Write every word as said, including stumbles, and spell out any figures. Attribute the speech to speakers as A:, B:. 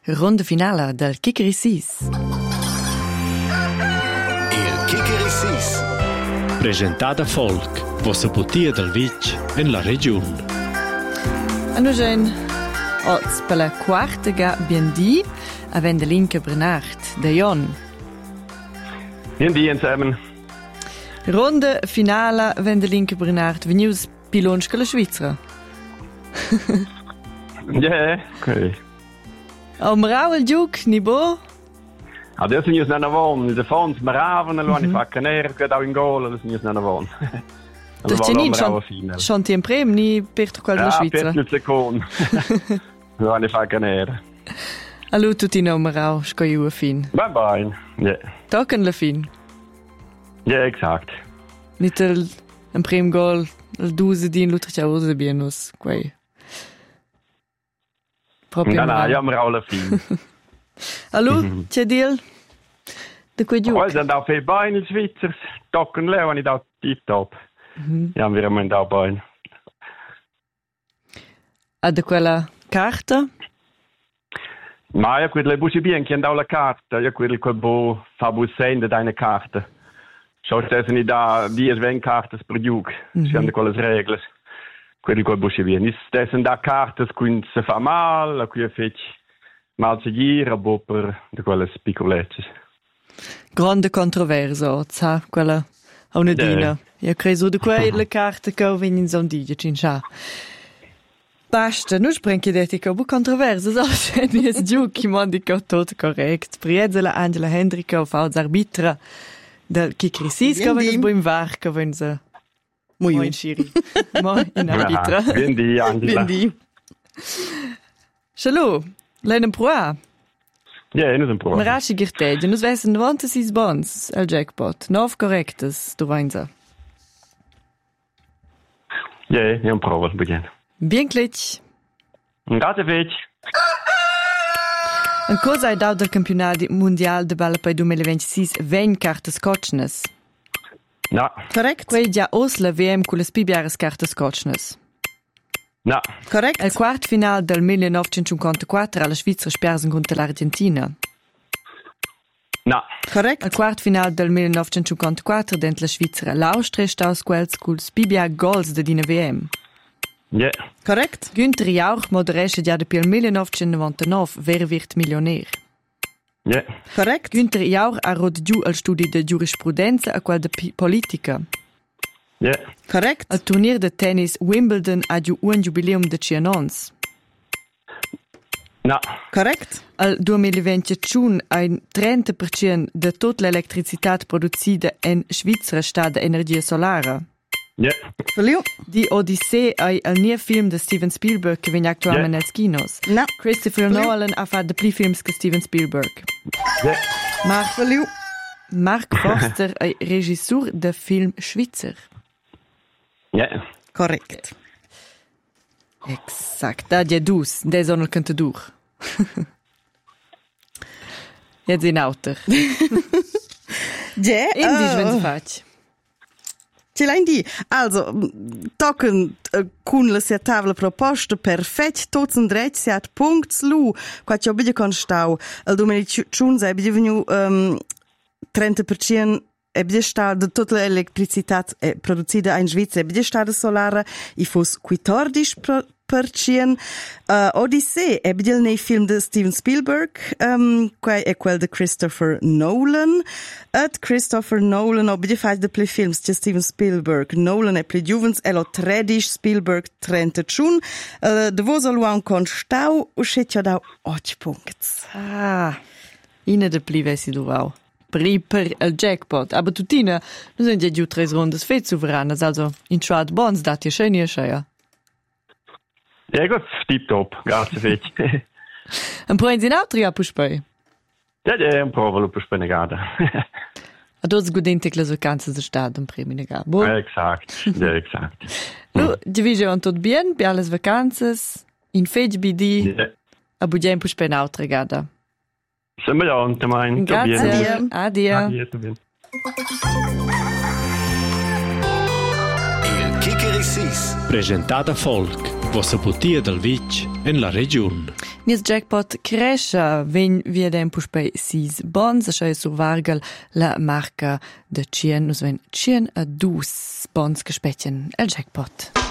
A: Ronda finale del Kikeri Sis.
B: Il Kikeri Sis.
C: Presentada folk, vossa putia del Vitg en la regione.
A: A noi gen oz per la quarta ga bien di a Vendelinke Bernard de Jon.
D: Bien di insieme.
A: Ronda finale Vendelinke Bernard venius pilonsch la Svizzera.
D: Ja, okay.
A: Au Marau il giug ni bo.
D: Adesso signors non avon, il fons maravano, lo hanno fatto nero, che davo in gol, adesso signors non avon.
A: Das c'è ni schon ti imprem ni per tu quella Svizzera.
D: Ja, per secondo. Lo hanno fatto nero.
A: Allo tutti no Marau, scoi u fin.
D: Bye bye. Ja.
A: Tocken la fin.
D: Ja, exakt.
A: Nit il imprem gol, il duse din lutra ose bienus, quei.
D: Proprio no, no, io mi la fin.
A: Allo, c'è deal? De quei giug.
D: Poi sono andato bene in Svizzera, tocken le, ho andato tip top. Ja, wir haben da bene.
A: A de quella carta?
D: Ma io quello busi bien che andavo la carta, io quello che bo fa busende da una carta. So stesso ni da dies ven cartas per giug. Si hanno quelle regole. Quello che busi bien. Is stesso da cartas quindi se fa mal, qui fec mal se gira bo per de quelle piccolezze.
A: Grande controverso, sa quella a una dina. Io credo di quelle carte che vengono in zondiglia, cincia. Basta, non sprengi detti che bu controverso, so se ne es giù che mondi che tutto correct. Priezela Angela Hendrika fa als arbitra del Kikeri Sis che vengono bu in var che vengono mo in Schiri. Mo in arbitra.
D: Quindi Angela.
A: Quindi. Hallo, lenen proa.
D: Ja, non è un problema.
A: Ma rasci girteggia, nus vessen novanta-sis bons al jackpot, nov correctes, du weinsa.
D: Ja, è un problema, begin.
A: Bien glitch.
D: Grazie, Fitch.
A: En cosa hai dau del campionato mondiale de balla per duemilaventisei ven cartas scotchnes?
D: No.
A: Correct. Quei già Osla V M con le spibiares cartas scotchnes.
D: No.
A: Correct. Il quart final del millenovecentocinquantaquattro alla Svizzera spiarsen contro l'Argentina.
D: No.
A: Correct. Il quart final del millenovecentocinquantaquattro dent la Svizzera l'Austria staus quels cul spibia goals de dina V M.
D: Ja.
A: Correct. Günther Jauch moderesce già del millenovecentonovantanove ver virt milioner.
D: Ja.
A: Correct. Günther Jauch ha rod giù al studi de giurisprudenza a quel de p- politica.
D: Ja.
A: Correct. Il turnier de tennis Wimbledon ha giù un jubileum de cianons.
D: No.
A: Correct. Al duemilaventuno ein trenta per cento de tutta l'elettricità producida in Svizzera sta da energia solare.
D: Ja.
A: Verliu. Die Odyssee è il nuovo film di Steven Spielberg che viene attualmente
D: Ja.
A: nei kinos.
E: No.
A: Christopher Nolan ha fatto più film che Steven Spielberg.
D: Ja.
A: Mark, Verliu. Mark Forster è regisseur del film Schweizer.
D: Ja.
E: Correct.
A: Exakt. Da die dus, der sono il cantadur. Jetzt in Autor.
E: Ja.
A: Indisch, wenn sie faccio.
E: Ce l'hai di. Also, tocken uh, con la sia tavola proposta perfett, tots en dret siat punts lu, qua ci obide constau. Al duemilaciunze è bide venu um, trenta per cento è bide sta de tutta l'elettricità è producida in Svizzera, è bide sta de solare, i fos quattordici per cento. Uh, Odyssey è bide il nei film de Steven Spielberg, um, qua è quel de Christopher Nolan. Et Christopher Nolan obide fai de play films de Steven Spielberg. Nolan è play juvens, elo tredici, Spielberg trenta tschun. Uh, de vos aluan con stau, uscet ja da otto punts.
A: Ah, ina de pli vessi du wow. Per, per il jackpot. Aber tutina, nu sind ja giù tre rondes fet souveranas, also in schwad bons dat ja schön ja schön.
D: Ja, gut, tip top. Grazie, Fitch.
A: Un po' in altri a puspei.
D: Ja, ja, è un problema per spenegare.
A: A dos gudente le vacanze de stad un premi nega. Bo.
D: Exakt. Ja, exakt.
A: Lu, divise on tot bien, per alle vacances, in fege bidi,
D: Ja.
A: a budem puspei in altri gada.
D: Sembrante, mein.
A: Grazie. Adio.
D: Adio, sto bien.
B: Il Kikeri Sis.
C: Presentada folk. vossa butia del vitg en la region.
A: Mies jackpot cresce, ven via den puspei sis bons, a schei sur vargel la marca de cien, us ven cien a dus bons che spetien el jackpot.